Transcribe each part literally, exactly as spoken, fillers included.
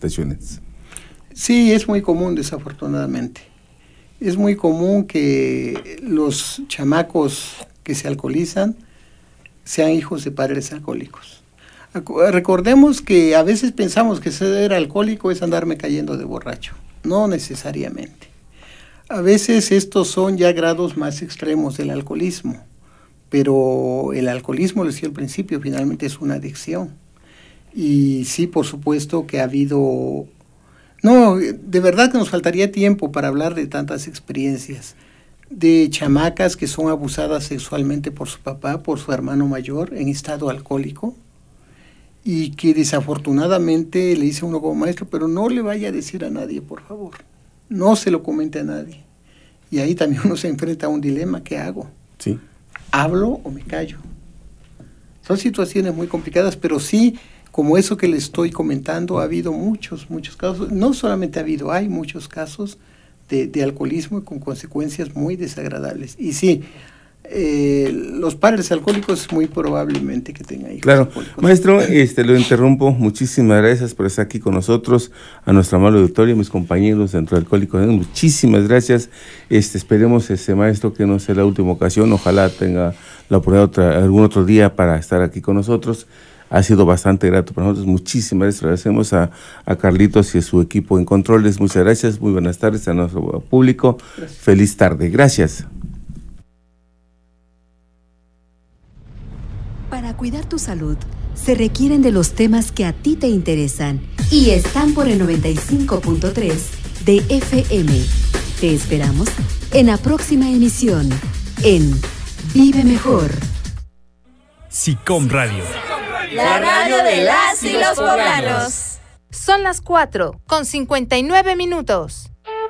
situaciones. Sí, es muy común, desafortunadamente. Es muy común que los chamacos que se alcoholizan sean hijos de padres alcohólicos. Recordemos que a veces pensamos que ser alcohólico es andarme cayendo de borracho. No necesariamente. A veces estos son ya grados más extremos del alcoholismo, pero el alcoholismo, lo decía al principio, finalmente es una adicción. Y sí, por supuesto que ha habido... No, de verdad que nos faltaría tiempo para hablar de tantas experiencias, de chamacas que son abusadas sexualmente por su papá, por su hermano mayor, en estado alcohólico, y que desafortunadamente le dice a uno como maestro, pero no le vaya a decir a nadie, por favor, no se lo comente a nadie. Y ahí también uno se enfrenta a un dilema, ¿qué hago? Sí. ¿Hablo o me callo? Son situaciones muy complicadas, pero sí, como eso que le estoy comentando, ha habido muchos, muchos casos, no solamente ha habido, hay muchos casos de, de alcoholismo con consecuencias muy desagradables. Y sí, eh, los padres alcohólicos muy probablemente que tengan hijos claro. alcohólicos. Maestro, este, lo interrumpo, muchísimas gracias por estar aquí con nosotros, a nuestra amable auditorio, mis compañeros dentro del Alcohólicos Anónimos, muchísimas gracias. Este, esperemos, este maestro, que no sea la última ocasión, ojalá tenga la oportunidad otra, algún otro día para estar aquí con nosotros. Ha sido bastante grato para nosotros. Muchísimas gracias. Agradecemos a, a Carlitos y a su equipo en controles. Muchas gracias. Muy buenas tardes a nuestro público. Gracias. Feliz tarde. Gracias. Para cuidar tu salud, se requieren de los temas que a ti te interesan y están por el noventa y cinco punto tres de F M. Te esperamos en la próxima emisión en Vive Mejor. SICOM Radio. La radio de las y los poblanos. Son las cuatro con cincuenta y nueve minutos.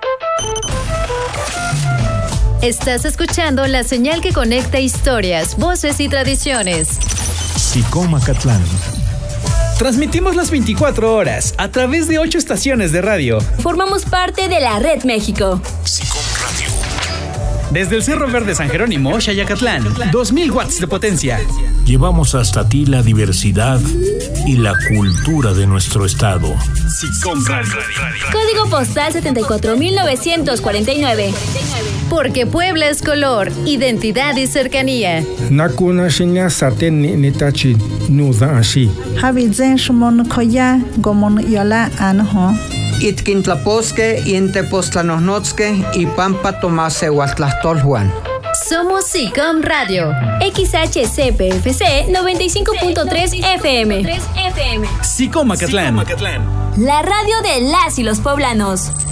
Estás escuchando la señal que conecta historias, voces y tradiciones. SICOM Acatlán. Transmitimos las veinticuatro horas a través de ocho estaciones de radio. Formamos parte de la Red México. SICOM Radio. Desde el Cerro Verde San Jerónimo, Xayacatlán, dos mil watts de potencia. Llevamos hasta ti la diversidad y la cultura de nuestro estado. SICOM Radio. Código postal setenta y cuatro mil novecientos cuarenta y nueve. Porque Puebla es color, identidad y cercanía. Nakuna shinya saten nitachi nuda ashi. Habizen shumon koya gomon yola anho. Itkintlaposque, Intepostlanosnotzque y Pampa Tomase Huatlastolhuan. Somos SICOM Radio. X H C P F C noventa y cinco punto tres F M. SICOM Acatlán. La radio de las y los poblanos.